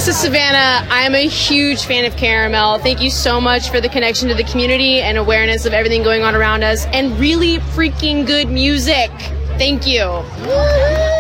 this is Savannah. I'm a huge fan of Caramel. Thank you so much for the connection to the community and awareness of everything going on around us, and really freaking good music. Thank you.